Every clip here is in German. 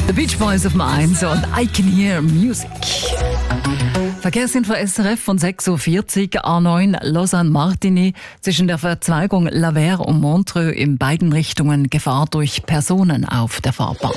The Beach Boys auf Mainz und I Can Hear Music. Verkehrsinfo SRF von 6.40 Uhr, A9 Lausanne-Martigny zwischen der Verzweigung La Verre und Montreux in beiden Richtungen Gefahr durch Personen auf der Fahrbahn.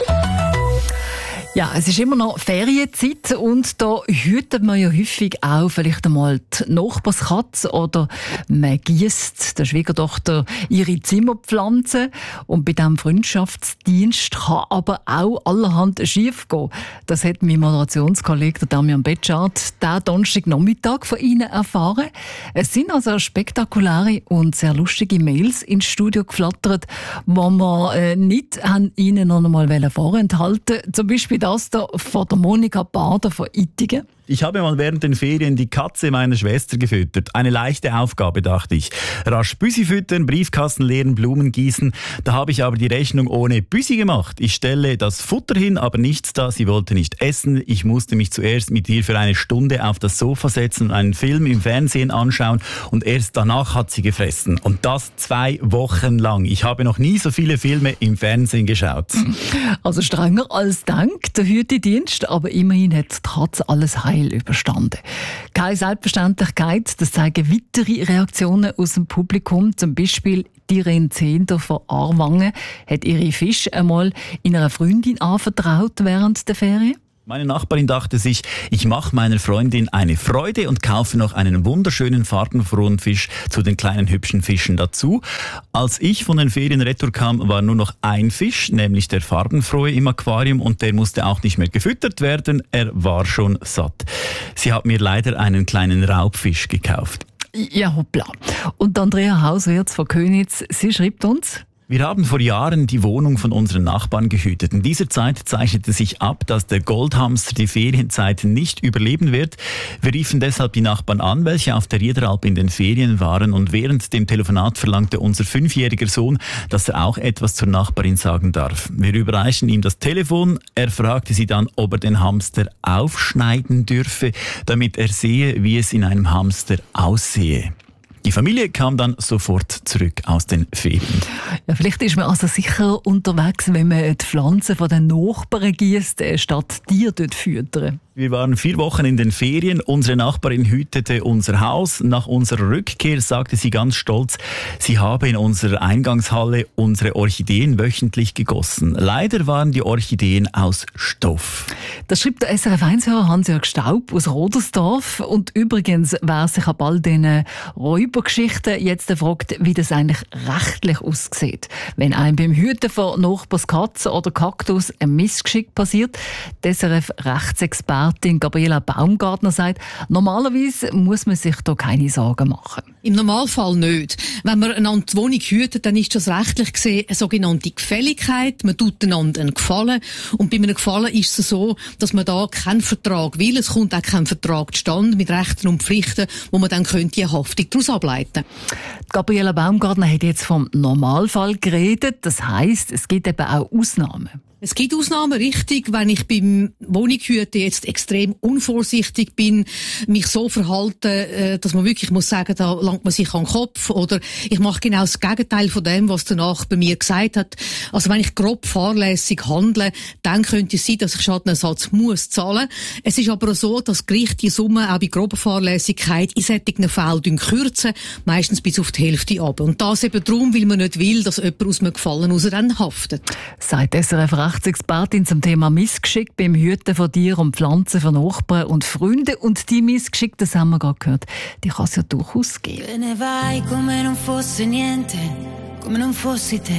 Ja, es ist immer noch Ferienzeit und da hütet man ja häufig auch vielleicht einmal die Nachbarskatze oder man gießt der Schwiegertochter ihre Zimmerpflanzen. Und bei diesem Freundschaftsdienst kann aber auch allerhand schief gehen. Das hat mein Moderationskollege Damian Betschart diesen Donnerstagnachmittag von Ihnen erfahren. Es sind also spektakuläre und sehr lustige Mails ins Studio geflattert, die wir nicht Ihnen noch einmal vorenthalten wollten. Zum Beispiel das da von der Monika Bader von Ittigen. Ich habe mal während den Ferien die Katze meiner Schwester gefüttert. Eine leichte Aufgabe, dachte ich. Rasch Büsi füttern, Briefkasten leeren, Blumen gießen. Da habe ich aber die Rechnung ohne Büsi gemacht. Ich stelle das Futter hin, aber nichts da. Sie wollte nicht essen. Ich musste mich zuerst mit ihr für eine Stunde auf das Sofa setzen und einen Film im Fernsehen anschauen. Und erst danach hat sie gefressen. Und das 2 Wochen lang. Ich habe noch nie so viele Filme im Fernsehen geschaut. Also strenger als denkt, der Hütedienst. Aber immerhin hat die Katze alles heil überstanden. Keine Selbstverständlichkeit, das zeigen weitere Reaktionen aus dem Publikum. Zum Beispiel Irene Zehnder von Aarwangen hat ihre Fische einmal in einer Freundin anvertraut während der Ferien. Meine Nachbarin dachte sich, ich mache meiner Freundin eine Freude und kaufe noch einen wunderschönen farbenfrohen Fisch zu den kleinen hübschen Fischen dazu. Als ich von den Ferien retour kam, war nur noch ein Fisch, nämlich der farbenfrohe im Aquarium, und der musste auch nicht mehr gefüttert werden, er war schon satt. Sie hat mir leider einen kleinen Raubfisch gekauft. Ja, hoppla. Und Andrea Hauswirz von Köniz, sie schreibt uns: Wir haben vor Jahren die Wohnung von unseren Nachbarn gehütet. In dieser Zeit zeichnete sich ab, dass der Goldhamster die Ferienzeit nicht überleben wird. Wir riefen deshalb die Nachbarn an, welche auf der Riederalp in den Ferien waren, und während dem Telefonat verlangte unser 5-jähriger Sohn, dass er auch etwas zur Nachbarin sagen darf. Wir überreichen ihm das Telefon. Er fragte sie dann, ob er den Hamster aufschneiden dürfe, damit er sehe, wie es in einem Hamster aussehe. Die Familie kam dann sofort zurück aus den Ferien. Ja, vielleicht ist man also sicher unterwegs, wenn man die Pflanzen von den Nachbarn gießt, statt Tiere dort füttern. Wir waren 4 Wochen in den Ferien. Unsere Nachbarin hütete unser Haus. Nach unserer Rückkehr sagte sie ganz stolz, sie habe in unserer Eingangshalle unsere Orchideen wöchentlich gegossen. Leider waren die Orchideen aus Stoff. Das schreibt der SRF1-Hörer Hans-Jörg Staub aus Rodersdorf. Und übrigens, wer sich ab all diesen Räubergeschichten jetzt fragt, wie das eigentlich rechtlich aussieht. Wenn einem beim Hüten von Nachbarskatzen oder Kaktus ein Missgeschick passiert, die SRF-Rechtsexpertin Gabriela Baumgartner sagt, normalerweise muss man sich da keine Sorgen machen. Im Normalfall nicht. Wenn man einander die Wohnung hütet, dann ist das rechtlich gesehen eine sogenannte Gefälligkeit. Man tut einander einen Gefallen. Und bei einem Gefallen ist es so, dass man da keinen Vertrag will. Es kommt auch kein Vertrag zustande mit Rechten und Pflichten, wo man dann könnte eine Haftung daraus ableiten. Gabriela Baumgartner hat jetzt vom Normalfall geredet. Das heisst, es gibt eben auch Ausnahmen. Es gibt Ausnahmen, richtig. Wenn ich beim Wohnungshüten jetzt extrem unvorsichtig bin, mich so verhalte, dass man wirklich muss sagen, da langt man sich an den Kopf, oder ich mache genau das Gegenteil von dem, was der Nachbar mir gesagt hat. Also wenn ich grob fahrlässig handle, dann könnte es sein, dass ich Schadenersatz muss zahlen. Es ist aber auch so, dass Gerichte die Summe auch bei grober Fahrlässigkeit in solchen Fällen kürzen, meistens bis auf die Hälfte ab. Und das eben darum, weil man nicht will, dass jemand aus einem Gefallen raus dann haftet. Seit SRF Rechtsexpertin zum Thema Missgeschick beim Hüten von Tieren und Pflanzen von Nachbarn und Freunden. Und die Missgeschick, das haben wir gerade gehört, die kann es ja durchaus geben. Te ne vai come non fosse niente, come non fossi te.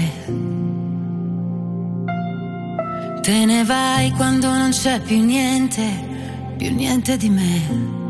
Te ne vai quando non c'è più niente di me.